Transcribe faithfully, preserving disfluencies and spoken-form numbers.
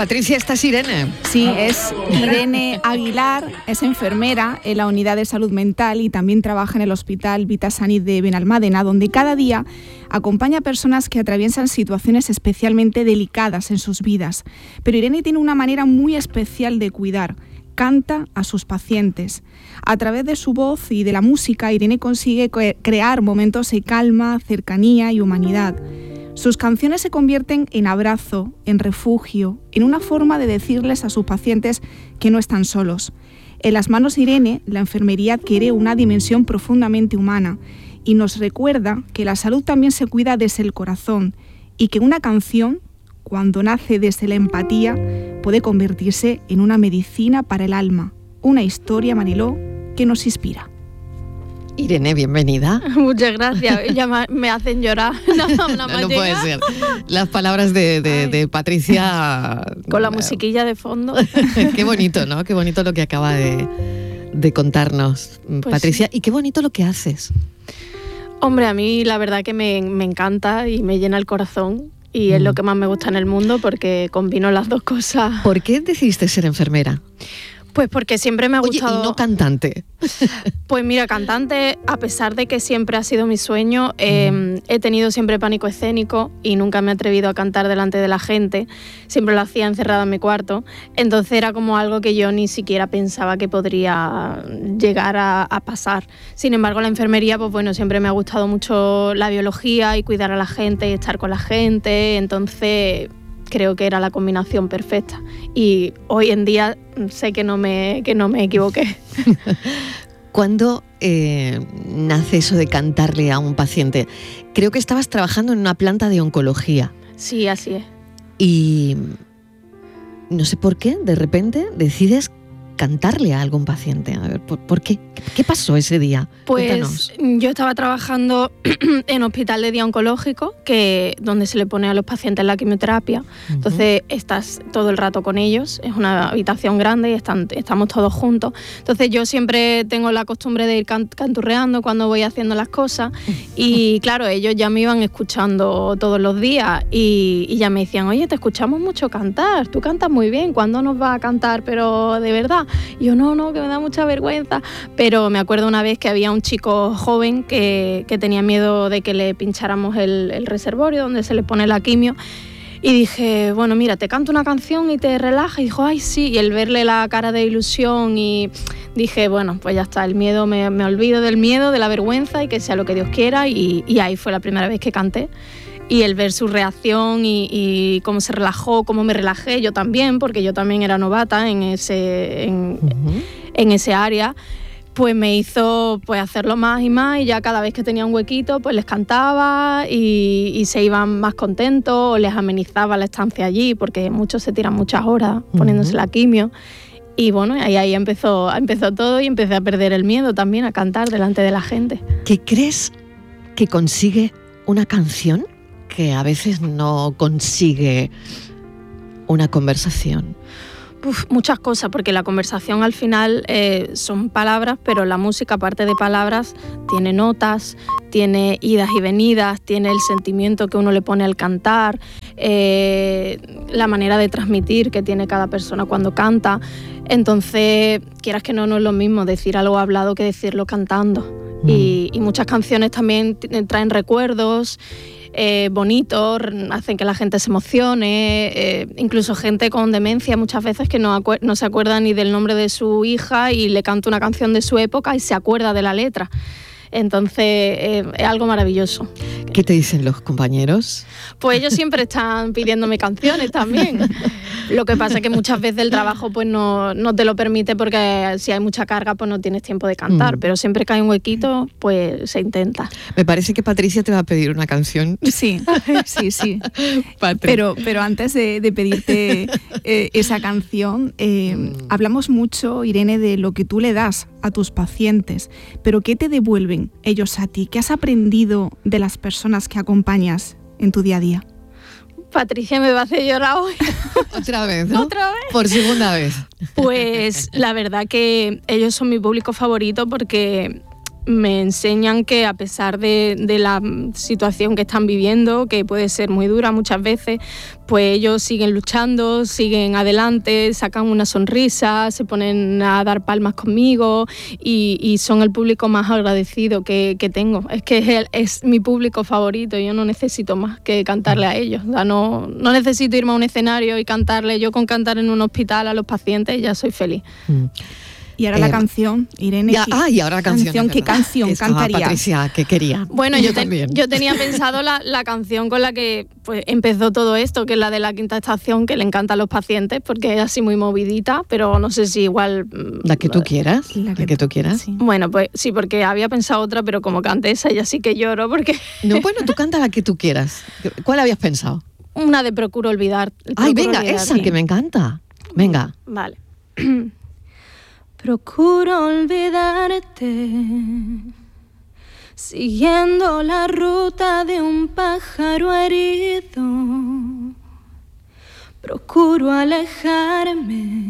Patricia, esta es Irene. Sí, es Irene Aguilar, es enfermera en la unidad de salud mental y también trabaja en el Hospital Vitassanit de Benalmádena, donde cada día acompaña a personas que atraviesan situaciones especialmente delicadas en sus vidas. Pero Irene tiene una manera muy especial de cuidar. Canta a sus pacientes. A través de su voz y de la música, Irene consigue cre- crear momentos de calma, cercanía y humanidad. Sus canciones se convierten en abrazo, en refugio, en una forma de decirles a sus pacientes que no están solos. En las manos de Irene, la enfermería adquiere una dimensión profundamente humana y nos recuerda que la salud también se cuida desde el corazón y que una canción, cuando nace desde la empatía, puede convertirse en una medicina para el alma, una historia, Mariló, que nos inspira. Irene, bienvenida. Muchas gracias, ya me hacen llorar. No, no, no, no, no puede ser. Las palabras de, de, de Patricia... Con la musiquilla de fondo. Qué bonito, ¿no? Qué bonito lo que acaba de, de contarnos, pues Patricia. Sí. Y qué bonito lo que haces. Hombre, a mí la verdad que me, me encanta y me llena el corazón. Y es mm. lo que más me gusta en el mundo porque combino las dos cosas. ¿Por qué decidiste ser enfermera? Pues porque siempre me ha gustado... Oye, ¿y no cantante? Pues mira, cantante, a pesar de que siempre ha sido mi sueño, eh, mm. he tenido siempre pánico escénico y nunca me he atrevido a cantar delante de la gente. Siempre lo hacía encerrada en mi cuarto. Entonces era como algo que yo ni siquiera pensaba que podría llegar a, a pasar. Sin embargo, la enfermería, pues bueno, siempre me ha gustado mucho la biología y cuidar a la gente y estar con la gente. Entonces... creo que era la combinación perfecta y hoy en día sé que no me, que no me equivoqué. ¿Cuándo eh, nace eso de cantarle a un paciente? Creo que estabas trabajando en una planta de oncología. Sí, así es. Y no sé por qué, de repente decides cantarle a algún paciente. A ver, ¿por, por qué? ¿Qué pasó ese día? Pues Cuéntanos. Yo estaba trabajando en hospital de día oncológico, que donde se le pone a los pacientes la quimioterapia. Uh-huh. Entonces estás todo el rato con ellos, es una habitación grande y están, estamos todos juntos. Entonces yo siempre tengo la costumbre de ir can- canturreando cuando voy haciendo las cosas y claro, ellos ya me iban escuchando todos los días y, y ya me decían, oye, te escuchamos mucho cantar, tú cantas muy bien, ¿cuándo nos vas a cantar? Pero de verdad. Y yo, no, no, que me da mucha vergüenza. Pero me acuerdo una vez que había un chico joven que, que tenía miedo de que le pincháramos el, el reservorio donde se le pone la quimio. Y dije, bueno, mira, te canto una canción y te relaja. Y dijo, ay, sí. Y el verle la cara de ilusión y dije, bueno, pues ya está, el miedo, me, me olvido del miedo, de la vergüenza y que sea lo que Dios quiera. Y, y ahí fue la primera vez que canté. Y el ver su reacción y, y cómo se relajó, cómo me relajé, yo también, porque yo también era novata en ese, en, uh-huh. en ese área, pues me hizo pues hacerlo más y más y ya cada vez que tenía un huequito pues les cantaba y, y se iban más contentos o les amenizaba la estancia allí, porque muchos se tiran muchas horas poniéndose uh-huh. la quimio. Y bueno, ahí, ahí empezó, empezó todo y empecé a perder el miedo también a cantar delante de la gente. ¿Qué crees que consigue una canción que a veces no consigue una conversación? Uf, muchas cosas, porque la conversación al final eh, son palabras, pero la música, aparte de palabras, tiene notas, tiene idas y venidas, tiene el sentimiento que uno le pone al cantar, eh, la manera de transmitir que tiene cada persona cuando canta. Entonces, quieras que no, no es lo mismo decir algo hablado que decirlo cantando. Mm. Y, y muchas canciones también t- traen recuerdos, Eh, bonitos, hacen que la gente se emocione, eh, incluso gente con demencia muchas veces que no, acu- no se acuerda ni del nombre de su hija y le canta una canción de su época y se acuerda de la letra. Entonces eh, es algo maravilloso. ¿Qué te dicen los compañeros? Pues ellos siempre están pidiéndome canciones también. Lo que pasa es que muchas veces el trabajo pues no, no te lo permite porque si hay mucha carga pues no tienes tiempo de cantar, mm. pero siempre que hay un huequito pues se intenta. Me parece que Patricia te va a pedir una canción. Sí, sí, sí. Pero, pero antes de, de pedirte eh, esa canción, eh, mm. hablamos mucho, Irene, de lo que tú le das a tus pacientes, pero ¿qué te devuelven ellos a ti? ¿Qué has aprendido de las personas que acompañas en tu día a día? Patricia me va a hacer llorar hoy. Otra vez, ¿no? Otra vez. Por segunda vez. Pues la verdad que ellos son mi público favorito porque me enseñan que a pesar de, de la situación que están viviendo, que puede ser muy dura muchas veces, pues ellos siguen luchando, siguen adelante, sacan una sonrisa, se ponen a dar palmas conmigo y, y son el público más agradecido que, que tengo. Es que es, el, es mi público favorito, yo no necesito más que cantarle a ellos. O sea, no, no necesito irme a un escenario y cantarle. Yo con cantar en un hospital a los pacientes ya soy feliz. Mm. Y ahora Eh, la canción, Irene. Ya, ah, y ahora la canción. canción ¿Qué canción Estaba cantarías? Patricia, que quería. Bueno, yo, yo, te, también. yo tenía pensado la, la canción con la que pues, empezó todo esto, que es la de La Quinta Estación, que le encanta a los pacientes, porque es así muy movidita, pero no sé si igual... La que tú quieras, la que, la que tú quieras. Sí. Bueno, pues sí, porque había pensado otra, pero como canté esa, ya sí que lloro, porque... No, bueno, tú canta la que tú quieras. ¿Cuál habías pensado? Una de Procuro Olvidar. Ay, Procuro venga, olvidar, esa, sí. que me encanta. Venga. Vale. Procuro olvidarte, siguiendo la ruta de un pájaro herido. Procuro alejarme